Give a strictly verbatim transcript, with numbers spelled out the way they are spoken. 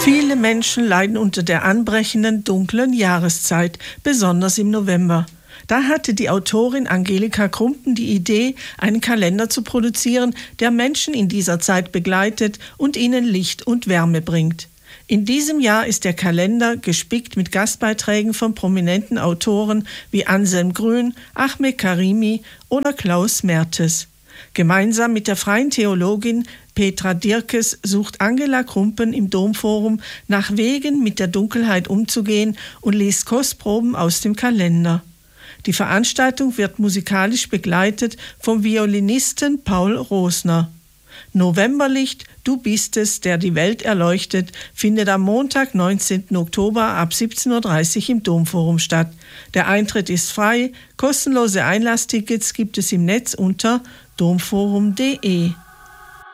Viele Menschen leiden unter der anbrechenden dunklen Jahreszeit, besonders im November. Da hatte die Autorin Angelika Krumpen die Idee, einen Kalender zu produzieren, der Menschen in dieser Zeit begleitet und ihnen Licht und Wärme bringt. In diesem Jahr ist der Kalender gespickt mit Gastbeiträgen von prominenten Autoren wie Anselm Grün, Ahmed Karimi oder Klaus Mertes. Gemeinsam mit der freien Theologin Petra Dirkes sucht Angela Krumpen im Domforum nach Wegen, mit der Dunkelheit umzugehen und liest Kostproben aus dem Kalender. Die Veranstaltung wird musikalisch begleitet vom Violinisten Paul Rosner. Novemberlicht, du bist es, der die Welt erleuchtet, findet am Montag, neunzehnten Oktober ab siebzehn Uhr dreißig im Domforum statt. Der Eintritt ist frei, kostenlose Einlasstickets gibt es im Netz unter domforum punkt de.